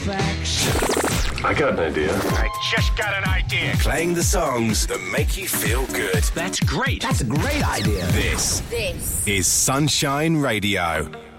satisfaction. I got an idea. I just got an idea. Playing the songs that make you feel good. That's great. That's a great idea. This is Sunshine Radio.